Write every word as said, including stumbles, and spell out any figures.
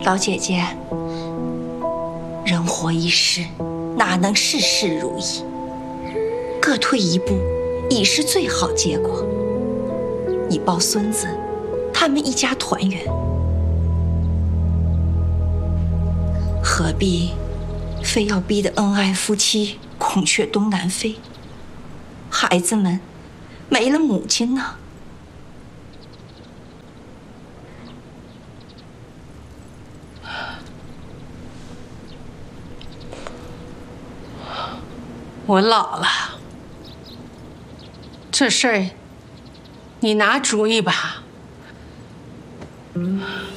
老姐姐，人活一世，哪能事事如意？各退一步，已是最好结果。你抱孙子，他们一家团圆，何必非要逼得恩爱夫妻孔雀东南飞？孩子们没了母亲呢？ 我老了，这事儿你拿主意吧。